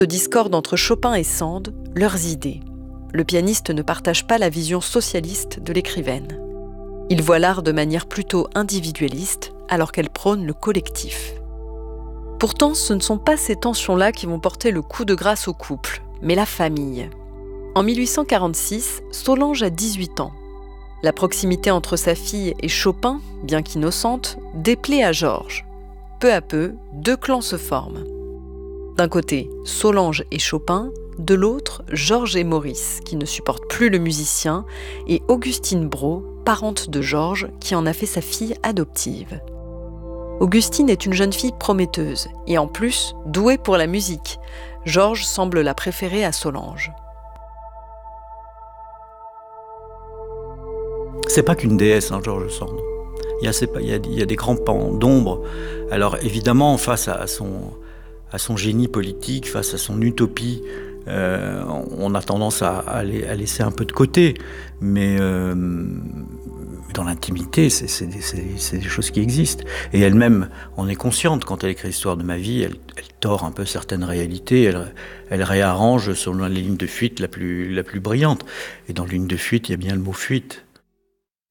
de discorde entre Chopin et Sand, leurs idées. Le pianiste ne partage pas la vision socialiste de l'écrivaine. Il voit l'art de manière plutôt individualiste, alors qu'elle prône le collectif. Pourtant, ce ne sont pas ces tensions-là qui vont porter le coup de grâce au couple, mais la famille. En 1846, Solange a 18 ans. La proximité entre sa fille et Chopin, bien qu'innocente, déplaît à Georges. Peu à peu, deux clans se forment. D'un côté, Solange et Chopin, de l'autre, Georges et Maurice, qui ne supportent plus le musicien, et Augustine Brault, parente de Georges, qui en a fait sa fille adoptive. Augustine est une jeune fille prometteuse, et en plus, douée pour la musique. Georges semble la préférer à Solange. C'est pas qu'une déesse, Georges Sand. Il y a des grands pans d'ombre. Alors évidemment, face à son génie politique, face à son utopie, on a tendance à laisser un peu de côté. Mais dans l'intimité, c'est des choses qui existent. Et elle-même en est consciente. Quand elle écrit l'histoire de ma vie, elle tord un peu certaines réalités. Elle réarrange selon la ligne de fuite la plus brillante. Et dans ligne de fuite, il y a bien le mot fuite.